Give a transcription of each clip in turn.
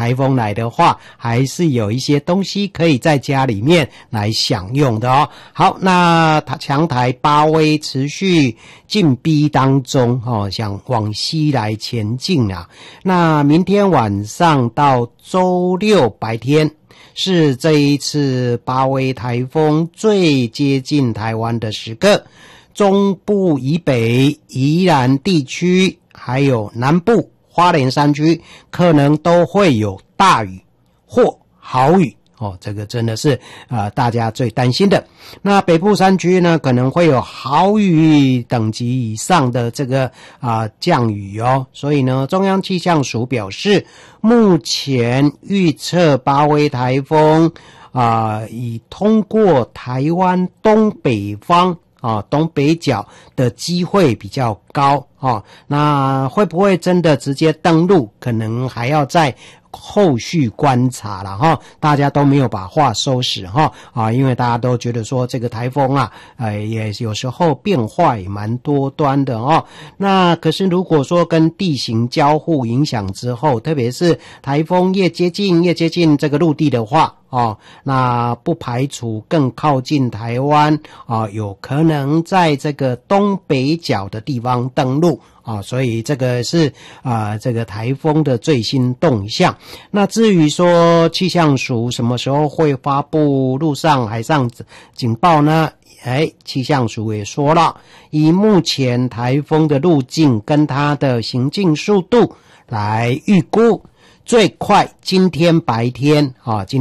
台风来的话，还是有一些东西可以在家里面来享用的哦。好，那强台巴威持续进逼当中哦，想往西来前进啊。那明天晚上到周六白天是这一次巴威台风最接近台湾的时刻，中部以北宜兰地区还有南部花莲山区可能都会有大雨或豪雨哦，这个真的是大家最担心的。那北部山区呢，可能会有豪雨等级以上的这个降雨哦。所以呢，中央气象署表示，目前预测巴威台风以通过台湾东北方东北角的机会比较高那会不会真的直接登陆，可能还要再后续观察了大家都没有把话收拾因为大家都觉得说这个台风也有时候变化也蛮多端的那可是如果说跟地形交互影响之后，特别是台风越接近这个陆地的话那不排除更靠近台湾有可能在这个东北角的地方登陆所以这个是这个台风的最新动向。那至于说气象署什么时候会发布陆上海上警报呢？气象署也说了，以目前台风的路径跟它的行进速度来预估，最快今天白天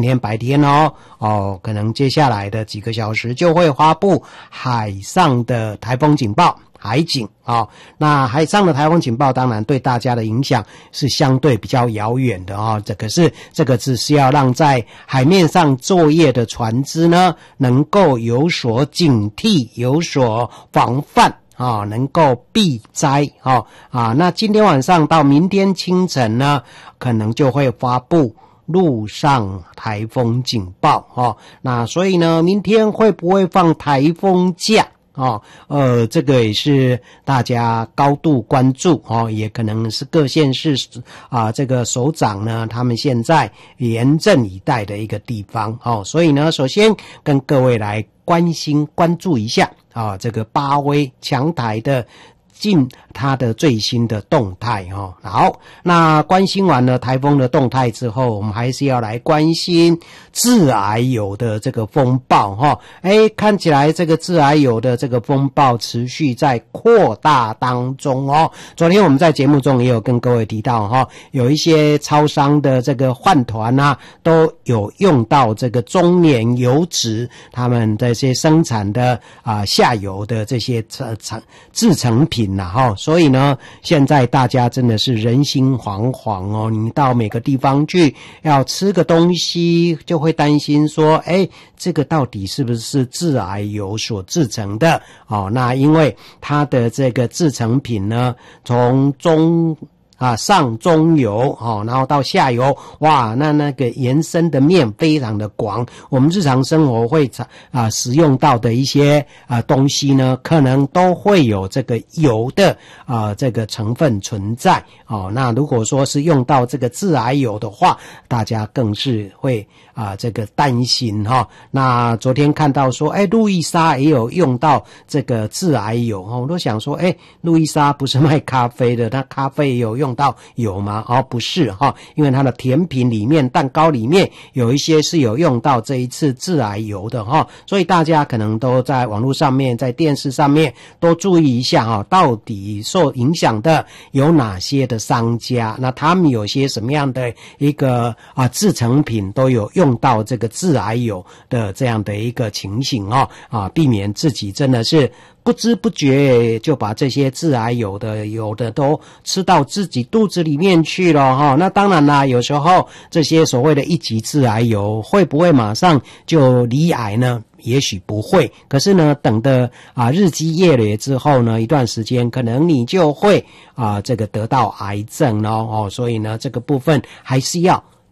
可能接下来的几个小时就会发布海上的台风警报，海警那海上的台风警报当然对大家的影响是相对比较遥远的可是这个只是要让在海面上作业的船只呢能够有所警惕，有所防范能够避灾那今天晚上到明天清晨呢，可能就会发布陆上台风警报那所以呢，明天会不会放台风假这个也是大家高度关注也可能是各县市这个首长呢他们现在严阵以待的一个地方所以呢，首先跟各位来关注一下这个巴威强台的它的最新的动态好，那关心完了台风的动态之后，我们还是要来关心致癌有的这个风暴看起来这个致癌有的这个风暴持续在扩大当中昨天我们在节目中也有跟各位提到有一些超商的这个饭团都有用到这个中年油脂他们这些生产的下游的这些制成品所以呢，现在大家真的是人心惶惶你到每个地方去要吃个东西，就会担心说这个到底是不是致癌油所制成的那因为它的这个制成品呢，从上中游然后到下游，哇，那个延伸的面非常的广，我们日常生活会使用到的一些东西呢，可能都会有这个油的这个成分存在那如果说是用到这个致癌油的话，大家更是会这个担心那昨天看到说路易莎也有用到这个致癌油我都想说路易莎不是卖咖啡的，那咖啡也有用到油吗？不是因为它的甜品里面蛋糕里面有一些是有用到这一次致癌油的所以大家可能都在网络上面在电视上面都注意一下到底受影响的有哪些的商家，那他们有些什么样的一个制成品都有用到这个致癌油的这样的一个情形避免自己真的是不知不觉就把这些致癌有的都吃到自己肚子里面去了那当然啦，有时候这些所谓的一级致癌油会不会马上就罹癌呢？也许不会，可是呢，等的日积月累之后呢，一段时间可能你就会这个得到癌症所以呢，这个部分还是要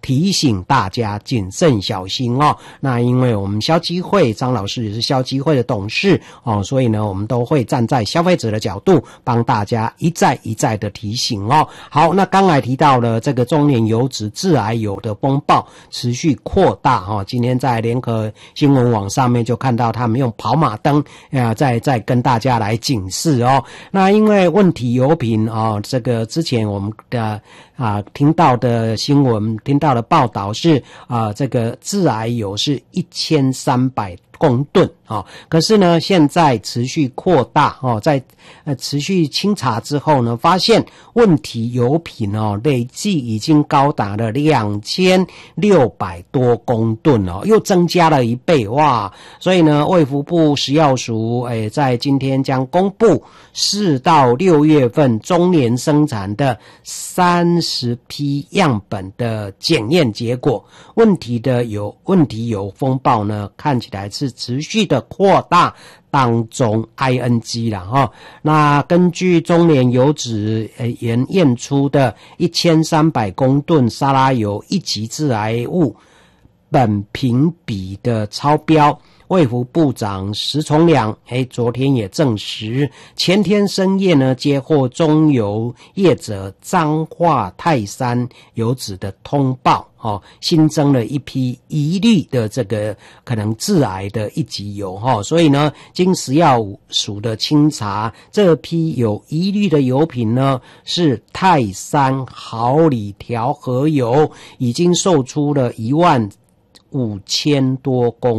提醒大家谨慎小心哦。那因为我们消基会张老师也是消基会的董事哦，所以呢我们都会站在消费者的角度帮大家一再一再的提醒哦。好，那刚才提到了这个中年油脂致癌油的风暴持续扩大哦，今天在联合新闻网上面就看到他们用跑马灯在跟大家来警示哦。那因为问题油品哦，这个之前我们的听到的新闻听到的报道是这个致癌油是1300公吨可是呢现在持续扩大在持续清查之后呢，发现问题油品累计已经高达了2600多公吨又增加了1倍哇！所以呢，卫福部食药署在今天将公布4到6月份中年生产的30批样本的检验结果，问题油风暴呢，看起来是持续的扩大当中 ING 啦那根据中年油脂验出的1300公吨沙拉油一级致癌物苯评比的超标，卫福部长石崇良昨天也证实，前天深夜呢接获中油业者彰化泰山油脂的通报新增了一批疑虑的这个可能致癌的一级油所以呢经食药署的清查，这批有疑虑的油品呢是泰山好理调和油，已经售出了15000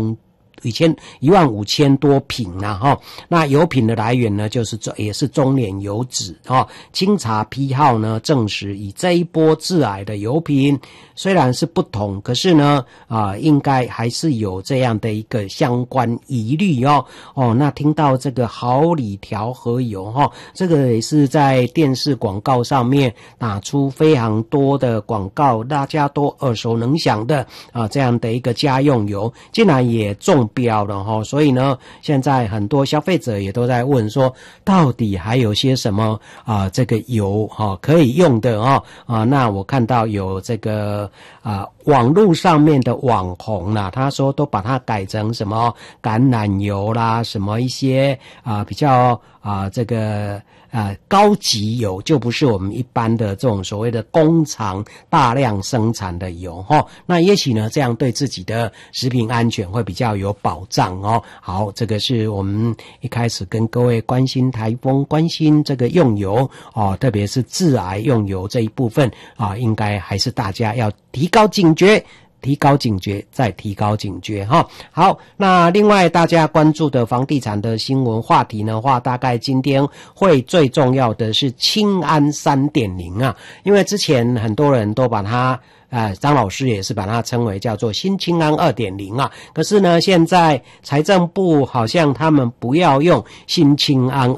多瓶那油品的来源呢也是中年油脂经查批号呢证实，以这一波致癌的油品虽然是不同，可是呢应该还是有这样的一个相关疑虑那听到这个好理调和油这个也是在电视广告上面打出非常多的广告，大家都耳熟能详的这样的一个家用油竟然也中标了所以呢现在很多消费者也都在问说，到底还有些什么这个油可以用的那我看到有这个网络上面的网红啦，他说都把它改成什么橄榄油啦，什么一些比较这个高级油，就不是我们一般的这种所谓的工厂大量生产的油那也许呢这样对自己的食品安全会比较有保障好，这个是我们一开始跟各位关心台风，关心这个用油特别是致癌用油这一部分应该还是大家要提高警觉，再提高警觉好，那另外大家关注的房地产的新闻话题的话，大概今天会最重要的是青安 3.0 因为之前很多人都把它张老师也是把它称为叫做新青安 2.0 可是呢现在财政部好像他们不要用新青安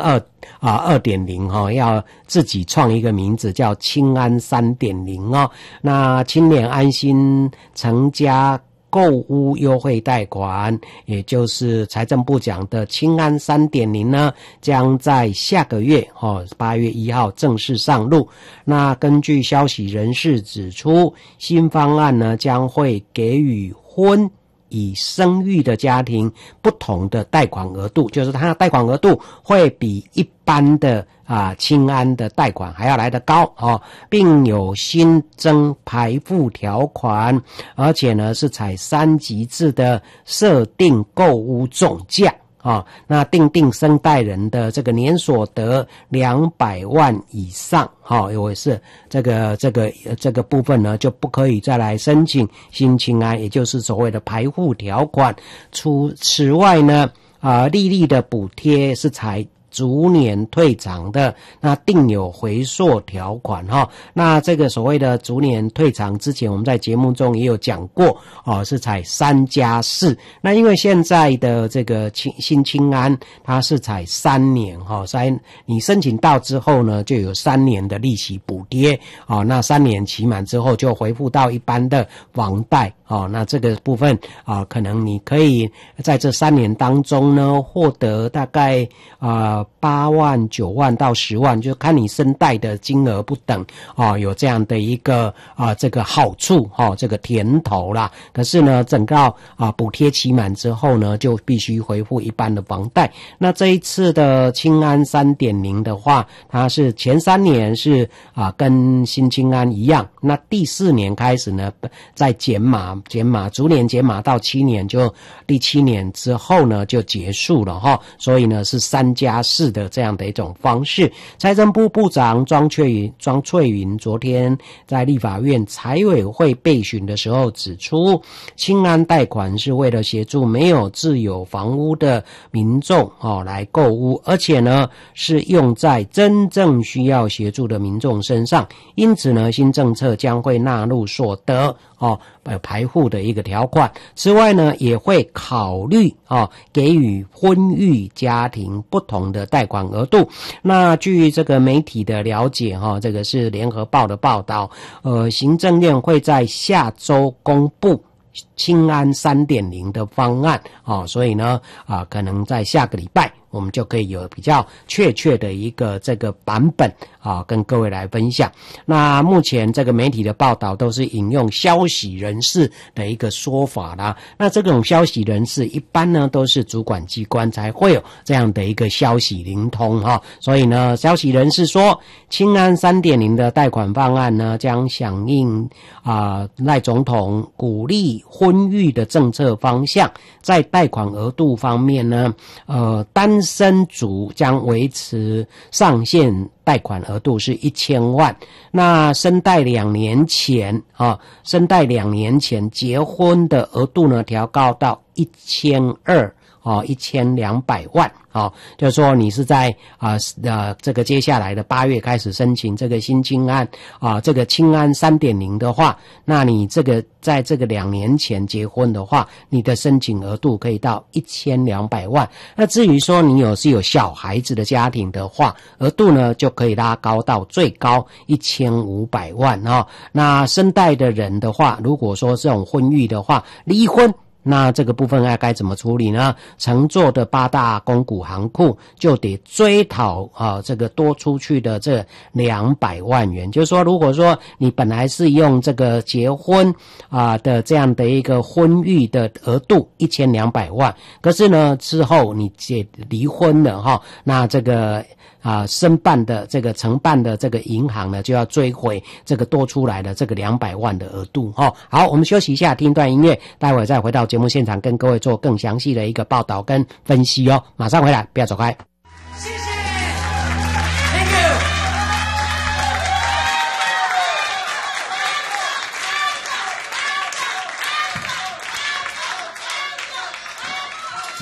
2.0 要自己创一个名字叫青安 3.0 那青年安心成家购屋优惠贷款，也就是财政部讲的青安 3.0 呢，将在下个月8月1号正式上路。那根据消息人士指出，新方案呢将会给予婚以生育的家庭不同的贷款额度，就是它的贷款额度会比一般的青安的贷款还要来得高并有新增排付条款，而且呢是采3级制的设定购屋总价那订生贷人的这个年所得200万以上也是这个部分呢就不可以再来申请新青安，也就是所谓的排付条款。此外呢利率的补贴是采逐年退偿的，那定有回溯条款那这个所谓的逐年退偿，之前我们在节目中也有讲过是采3+4。那因为现在的这个新青安它是采3年你申请到之后呢就有3年的利息补贴那3年期满之后就回复到一般的房贷那这个部分可能你可以在这3年当中呢获得大概 8万、9万到10万，就看你申贷的金额不等有这样的一个这个好处这个甜头啦。可是呢，整个补贴期满之后呢，就必须恢复一般的房贷。那这一次的青安 3.0 的话，它是前3年是跟新青安一样，那第4年开始呢再减码，逐年减码到7年，就第7年之后呢就结束了所以呢是3+4的这样的一种方式。财政部部长庄翠云昨天在立法院财委会备询的时候指出，青安贷款是为了协助没有自有房屋的民众来购屋，而且呢是用在真正需要协助的民众身上，因此呢新政策将会纳入所得排户的一个条款。此外呢也会考虑给予婚育家庭不同的贷款额度。那据这个媒体的了解这个是联合报的报道，行政院会在下周公布青安 3.0 的方案所以呢可能在下个礼拜我们就可以有比较确切的一个这个版本跟各位来分享。那目前这个媒体的报道都是引用消息人士的一个说法啦。那这种消息人士一般呢都是主管机关才会有这样的一个消息灵通所以呢消息人士说，青安 3.0 的贷款方案呢将响应赖总统鼓励婚育的政策方向。在贷款额度方面呢单身族将维持上限贷款额度是1000万，那申贷2年前结婚的额度呢调高到1200万就是说你是在这个接下来的8月开始申请这个新青安这个青安 3.0 的话，那你这个在这个2年前结婚的话，你的申请额度可以到1200万。那至于说你是有小孩子的家庭的话，额度呢就可以拉高到最高1500万那申贷的人的话，如果说这种婚育的话，离婚，那这个部分该怎么处理呢？乘坐的8大公股行库就得追讨这个多出去的这200万元。就是说，如果说你本来是用这个结婚的这样的一个婚育的额度1200万，可是呢之后你离婚了那这个申办的这个承办的这个银行呢就要追回这个多出来的这个200万的额度好，我们休息一下，听一段音乐，待会再回到节目现场跟各位做更详细的一个报道跟分析马上回来，不要走开。